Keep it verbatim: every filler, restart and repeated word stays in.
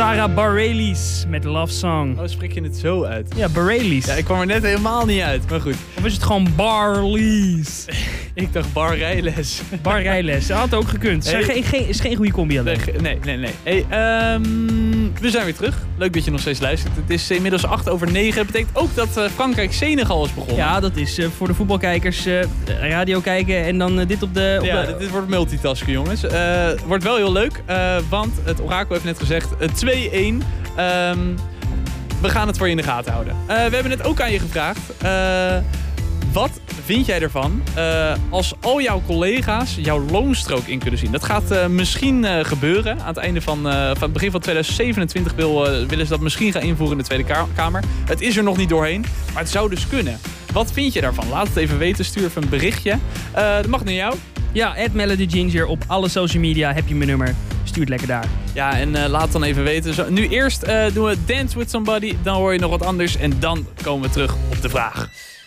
Sarah Bareilles met Love Song. Oh, spreek je het zo uit? Ja, Bareilles. Ja, ik kwam er net helemaal niet uit, maar goed. Of is het gewoon Barlees? Ik dacht Bareilles. Bareilles, dat had ook gekund. Hey. Geen, geen, is geen goede combi alleen. Nee, nee, nee. Hey, um, we zijn weer terug. Leuk dat je nog steeds luistert. Het is inmiddels acht over negen. Dat betekent ook dat uh, Frankrijk-Senegal is begonnen. Ja, dat is uh, voor de voetbalkijkers uh, radio kijken en dan uh, dit op de... Op ja, de... dit, dit wordt multitasken, jongens. Uh, wordt wel heel leuk, uh, want het orakel heeft net gezegd uh, twee-één. Um, we gaan het voor je in de gaten houden. Uh, we hebben het ook aan je gevraagd. Uh, wat vind jij ervan uh, als al jouw collega's jouw loonstrook in kunnen zien? Dat gaat uh, misschien uh, gebeuren. Aan het einde van, uh, van het begin van twintig zevenentwintig wil, uh, willen ze dat misschien gaan invoeren in de Tweede Kamer. Het is er nog niet doorheen, maar het zou dus kunnen. Wat vind je daarvan? Laat het even weten. Stuur even een berichtje. Uh, dat mag naar jou. Ja, at MelodyGinger op alle social media. Heb je mijn nummer. Stuur het lekker daar. Ja, en uh, laat het dan even weten. Zo, nu eerst uh, doen we Dance With Somebody. Dan hoor je nog wat anders. En dan komen we terug op de vraag.